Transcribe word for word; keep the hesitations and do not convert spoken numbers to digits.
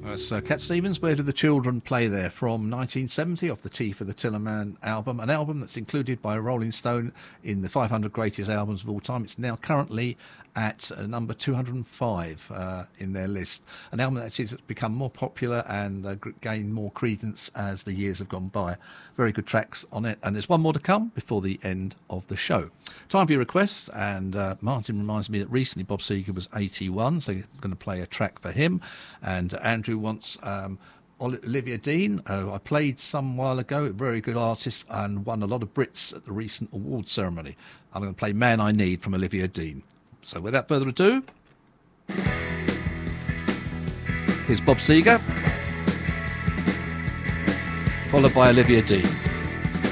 That's uh, Cat Stevens, Where Do the Children Play There, from nineteen seventy, off the Tea for the Tillerman album, an album that's included by Rolling Stone in the five hundred greatest albums of all time. It's now currently at uh, number two hundred five uh, in their list. An album that actually has become more popular and uh, gained more credence as the years have gone by. Very good tracks on it, and there's one more to come before the end of the show. Time for your requests, and uh, Martin reminds me that recently Bob Seger was eighty-one, so I'm going to play a track for him. And Andrew wants um, Olivia Dean, who I played some while ago, a very good artist and won a lot of Brits at the recent awards ceremony. I'm going to play Man I Need from Olivia Dean. So without further ado, here's Bob Seger, followed by Olivia Dean.